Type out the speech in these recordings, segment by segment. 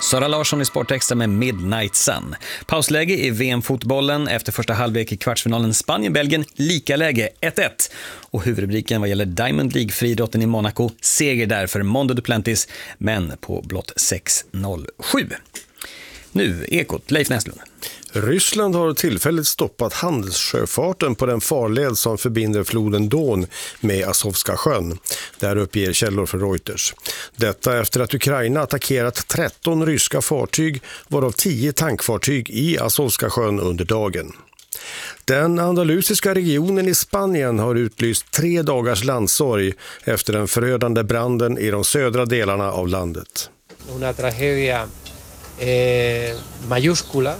Sara Larsson i Sportextra med Midnight Sun. Pausläge i VM-fotbollen efter första halvlek i kvartsfinalen Spanien-Belgien, lika läge 1-1. Och huvudrubriken vad gäller Diamond League-friidrotten i Monaco, seger där för Mondo Duplantis, men på blott 6:07. Nu, Ekot, Leif Näslund. Ryssland har tillfälligt stoppat handelssjöfarten på den farled som förbinder floden Don med Azovska sjön. Där uppger källor för Reuters. Detta efter att Ukraina attackerat 13 ryska fartyg, varav 10 tankfartyg i Azovska sjön under dagen. Den andalusiska regionen i Spanien har utlyst 3 dagars landsorg efter den förödande branden i de södra delarna av landet. Una tragedia mayúscula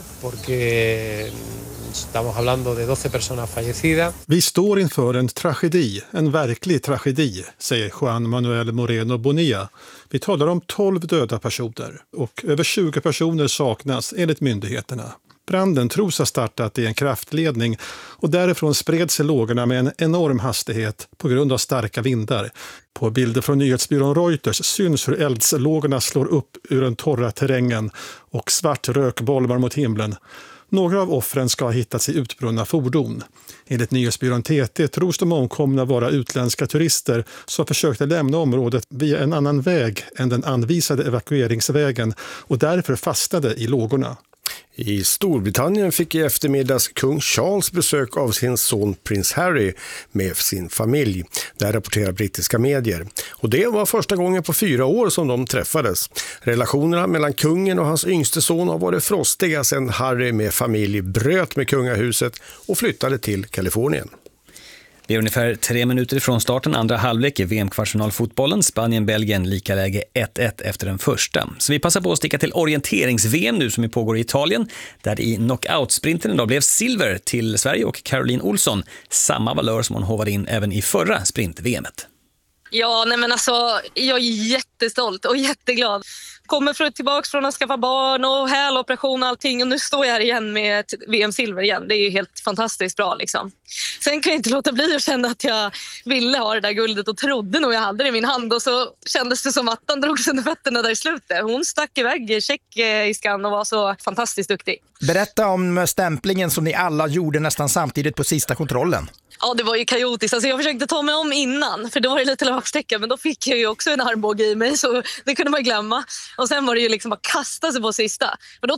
porque estamos hablando de 12 personas fallecidas. Vi står inför en tragedi, en verklig tragedi, säger Juan Manuel Moreno Bonilla. Vi talar om 12 döda personer och över 20 personer saknas enligt myndigheterna. Branden tros ha startat i en kraftledning och därifrån spred sig lågorna med en enorm hastighet på grund av starka vindar. På bilder från nyhetsbyrån Reuters syns hur eldslågorna slår upp ur den torra terrängen och svart rök bolmar mot himlen. Några av offren ska ha hittats i utbrunna fordon. Enligt nyhetsbyrån TT tros de omkomna vara utländska turister som försökte lämna området via en annan väg än den anvisade evakueringsvägen och därför fastnade i lågorna. I Storbritannien fick i eftermiddags kung Charles besök av sin son prins Harry med sin familj. Där rapporterar brittiska medier. Och det var första gången på 4 år som de träffades. Relationerna mellan kungen och hans yngste son har varit frostiga sedan Harry med familj bröt med kungahuset och flyttade till Kalifornien. Det är ungefär 3 minuter ifrån starten, andra halvlek i VM-kvartsfinalfotbollen. Spanien-Belgien lika läge 1-1 efter den första. Så vi passar på att sticka till orienterings-VM nu som pågår i Italien. Där i knockout-sprinten idag blev silver till Sverige och Caroline Olsson. Samma valör som hon hovade in även i förra sprint-VMet. Ja, nej men alltså, jag är jättestolt och jätteglad. Kommer tillbaka från att skaffa barn och häloperation och allting och nu står jag här igen med ett VM-silver igen. Det är ju helt fantastiskt bra liksom. Sen kan jag inte låta bli att känna att jag ville ha det där guldet och trodde nog jag hade det i min hand och så kändes det som att han drog sig under fötterna där i slutet. Hon stack iväg tjeckiskan och var så fantastiskt duktig. Berätta om stämplingen som ni alla gjorde nästan samtidigt på sista kontrollen. Ja, det var ju kaotiskt. Alltså jag försökte ta mig om innan, för då var det lite löpsträcka, men då fick jag ju också en armbåge i mig, så det kunde man glömma. Och sen var det ju liksom att kasta sig på sista. Men då